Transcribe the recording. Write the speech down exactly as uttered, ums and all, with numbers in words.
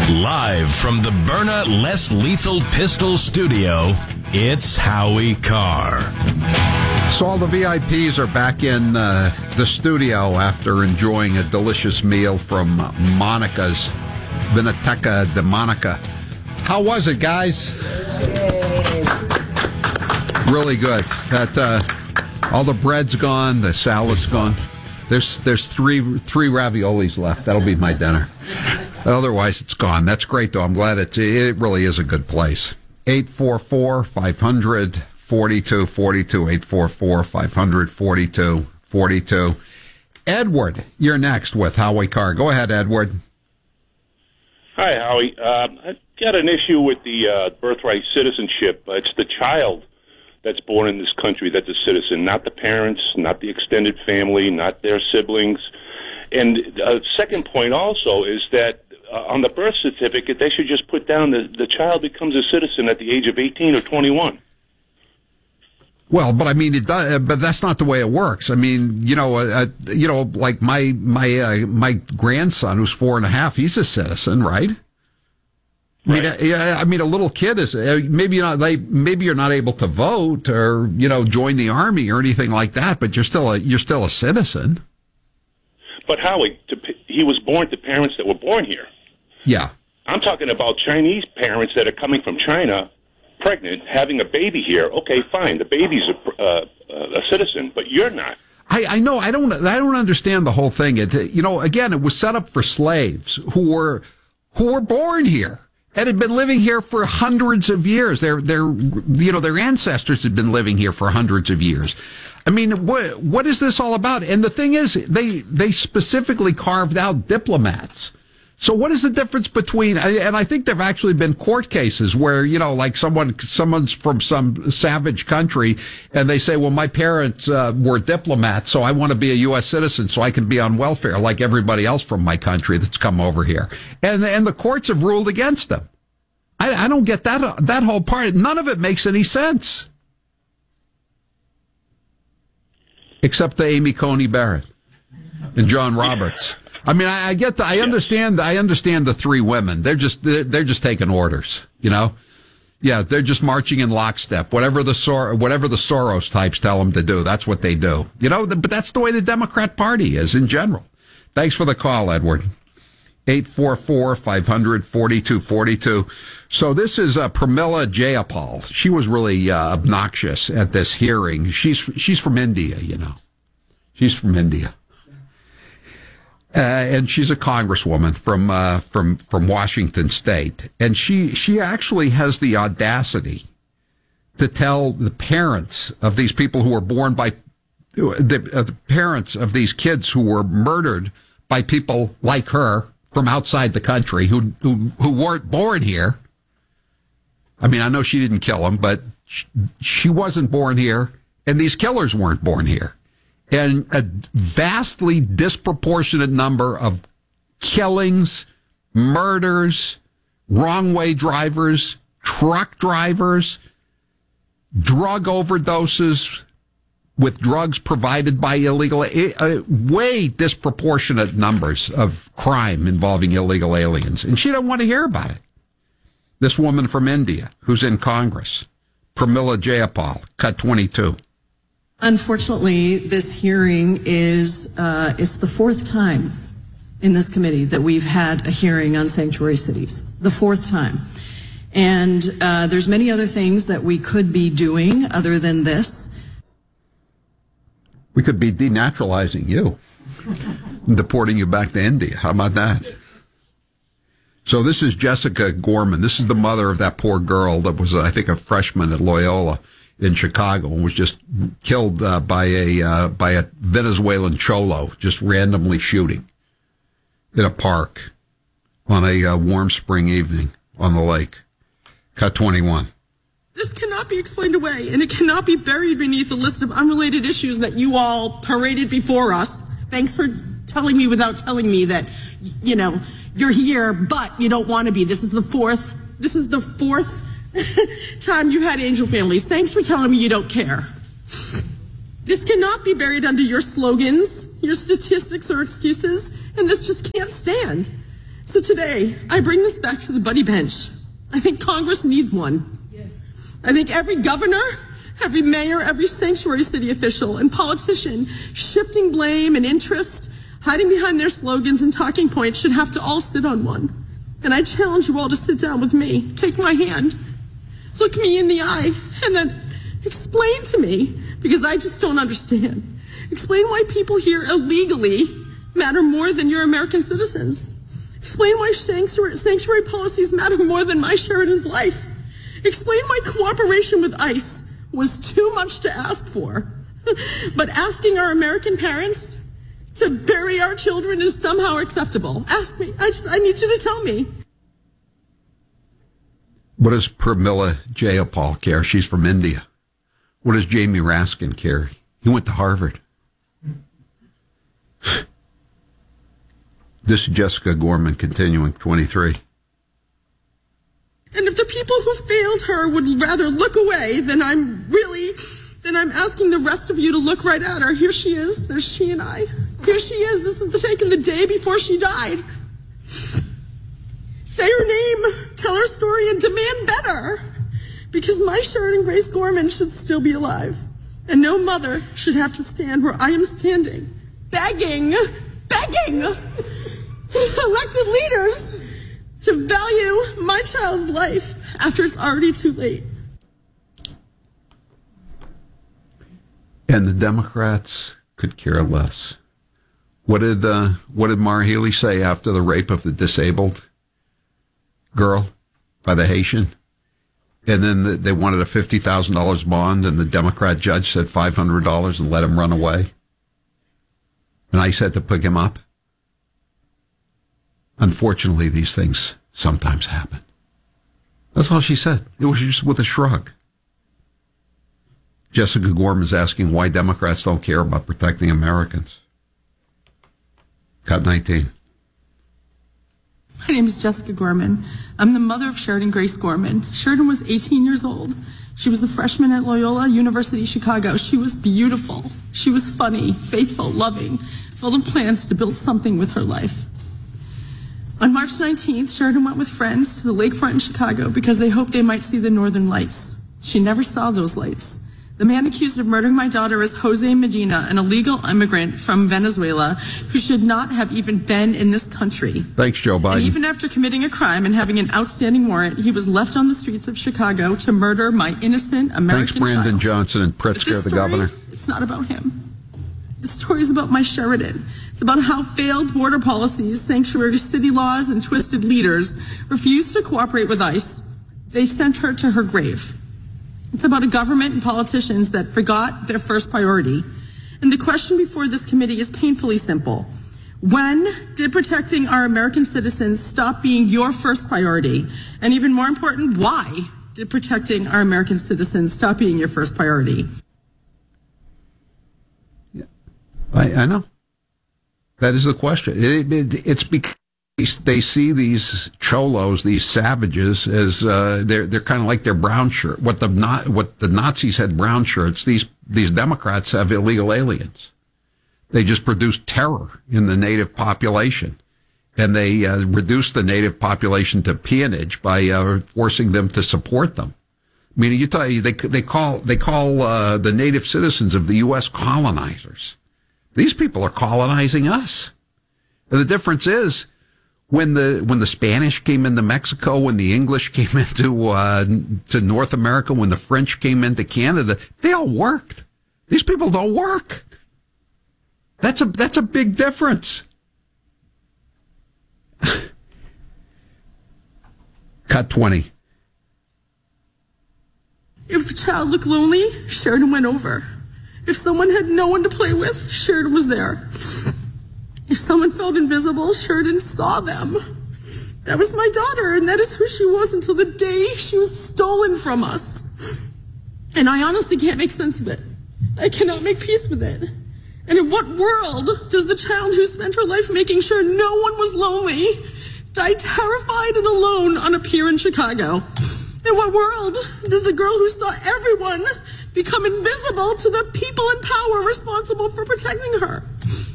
Live from the Byrna Less Lethal Pistol Studio, it's Howie Carr. So all the V I Ps are back in uh, the studio after enjoying a delicious meal from Monica's Vinoteca de Monica. How was it, guys? Really good. That uh, all the bread's gone, the salad's gone. There's there's three three raviolis left. That'll be my dinner. Otherwise, it's gone. That's great, though. I'm glad it it really is a good place. eight four four, five hundred, forty-two forty-two. eight four four, five hundred, forty-two forty-two. Edward, you're next with Howie Carr. Go ahead, Edward. Hi, Howie. Uh, I've got an issue with the uh, birthright citizenship. Uh, it's the child that's born in this country that's a citizen, not the parents, not the extended family, not their siblings. And a uh, second point also is that uh, on the birth certificate, they should just put down that the child becomes a citizen at the age of eighteen or twenty-one. Well, but I mean, it does, but that's not the way it works. I mean, you know, uh, you know, like my my uh, my grandson, who's four and a half, he's a citizen, right? I mean, right. I, I mean, a little kid is uh, maybe you're not like maybe you're not able to vote or you know join the army or anything like that, but you're still a you're still a citizen. But Howie, to, he was born to parents that were born here. Yeah, I'm talking about Chinese parents that are coming from China, pregnant, having a baby here. Okay, fine, the baby's a, uh, a citizen, but you're not. I, I know. I don't. I don't understand the whole thing. It, you know, again, it was set up for slaves who were who were born here and had been living here for hundreds of years. Their their you know their ancestors had been living here for hundreds of years. I mean, what what is this all about? And the thing is, they they specifically carved out diplomats. So what is the difference between, and I think there have actually been court cases where, you know, like someone, someone's from some savage country and they say, well, my parents uh, were diplomats, so I want to be a U S citizen so I can be on welfare like everybody else from my country that's come over here. And, and the courts have ruled against them. I, I don't get that, that whole part. None of it makes any sense. Except the Amy Coney Barrett and John Roberts. I mean, I, I get the, I understand, I understand the three women. They're just, they're, they're just taking orders, you know? Yeah, they're just marching in lockstep. Whatever the Sor, whatever the Soros types tell them to do, that's what they do. You know, but that's the way the Democrat Party is in general. Thanks for the call, Edward. eight four four, five hundred, forty-two forty-two. So this is uh, Pramila Jayapal. She was really uh, obnoxious at this hearing. She's, she's from India, you know. She's from India. Uh, and she's a congresswoman from uh, from from Washington State, and she she actually has the audacity to tell the parents of these people who were born by the, uh, the parents of these kids who were murdered by people like her from outside the country who who who weren't born here. I mean, I know she didn't kill them, but she, she wasn't born here, and these killers weren't born here. And a vastly disproportionate number of killings, murders, wrong-way drivers, truck drivers, drug overdoses with drugs provided by illegal, uh, way disproportionate numbers of crime involving illegal aliens. And she don't want to hear about it. This woman from India who's in Congress, Pramila Jayapal, cut twenty-two. Unfortunately, this hearing is, uh, it's the fourth time in this committee that we've had a hearing on sanctuary cities. The fourth time. And uh, there's many other things that we could be doing other than this. We could be denaturalizing you and deporting you back to India. How about that? So this is Jessica Gorman. This is the mother of that poor girl that was, I think, a freshman at Loyola in Chicago and was just killed uh, by a uh, by a Venezuelan cholo, just randomly shooting in a park on a uh, warm spring evening on the lake. Cut twenty-one. This cannot be explained away, and it cannot be buried beneath a list of unrelated issues that you all paraded before us. Thanks for telling me without telling me that, you know, you're here, but you don't want to be. This is the fourth. This is the fourth time you had angel families. Thanks for telling me you don't care. This cannot be buried under your slogans, your statistics, or excuses, and this just can't stand. So today, I bring this back to the buddy bench. I think Congress needs one. Yes. I think every governor, every mayor, every sanctuary city official and politician shifting blame and interest, hiding behind their slogans and talking points should have to all sit on one. And I challenge you all to sit down with me, take my hand, look me in the eye, and then explain to me, because I just don't understand, explain why people here illegally matter more than your American citizens. Explain why sanctuary, sanctuary policies matter more than my Sheridan's life. Explain why cooperation with ICE was too much to ask for. But asking our American parents to bury our children is somehow acceptable. Ask me. I just, I need you to tell me. What does Pramila Jayapal care? She's from India. What does Jamie Raskin care? He went to Harvard. This is Jessica Gorman continuing, twenty-three. And if the people who failed her would rather look away, then I'm really, then I'm asking the rest of you to look right at her. Here she is. There's she and I. Here she is. This is the taken the day before she died. Say her name, tell her story, and demand better. Because my Sheridan Grace Gorman should still be alive. And no mother should have to stand where I am standing, begging, begging elected leaders to value my child's life after it's already too late. And the Democrats could care less. What did uh, what did Maura Healey say after the rape of the disabled girl by the Haitian? And then the, they wanted a fifty thousand dollars bond, and the Democrat judge said five hundred dollars and let him run away. And ICE had to pick him up. Unfortunately, these things sometimes happen. That's all she said. It was just with a shrug. Jessica Gorman's asking why Democrats don't care about protecting Americans. Cut nineteen. My name is Jessica Gorman. I'm the mother of Sheridan Grace Gorman. Sheridan was eighteen years old. She was a freshman at Loyola University Chicago. She was beautiful. She was funny, faithful, loving, full of plans to build something with her life. On March nineteenth, Sheridan went with friends to the lakefront in Chicago because they hoped they might see the northern lights. She never saw those lights. The man accused of murdering my daughter is Jose Medina, an illegal immigrant from Venezuela who should not have even been in this country. Thanks, Joe Biden. And even after committing a crime and having an outstanding warrant, he was left on the streets of Chicago to murder my innocent American child. Thanks, Brandon Johnson and Pritzker, the governor. It's not about him. The story is about my Sheridan. It's about how failed border policies, sanctuary city laws, and twisted leaders refused to cooperate with ICE. They sent her to her grave. It's about a government and politicians that forgot their first priority. And the question before this committee is painfully simple. When did protecting our American citizens stop being your first priority? And even more important, why did protecting our American citizens stop being your first priority? Yeah, I, I know. That is the question. It, it, it's because they see these cholos, these savages, as uh, they're they're kind of like their brown shirt. What the not what the Nazis had brown shirts, these these Democrats have illegal aliens. They just produce terror in the native population, and they uh, reduce the native population to peonage by uh, forcing them to support them. I mean, you tell you they they call they call uh, the native citizens of the U S colonizers. These people are colonizing us. And the difference is, when the when the Spanish came into Mexico, when the English came into uh, to North America, when the French came into Canada, they all worked. These people don't work. That's a that's a big difference. Cut twenty. If the child looked lonely, Sheridan went over. If someone had no one to play with, Sheridan was there. If someone felt invisible, Sheridan saw them. That was my daughter, and that is who she was until the day she was stolen from us. And I honestly can't make sense of it. I cannot make peace with it. And in what world does the child who spent her life making sure no one was lonely die terrified and alone on a pier in Chicago? In what world does the girl who saw everyone become invisible to the people in power responsible for protecting her?